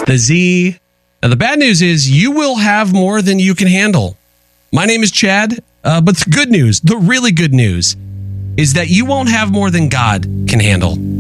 the Z. Now, the bad news is you will have more than you can handle. My name is Chad, but the good news, the really good news, is that you won't have more than God can handle.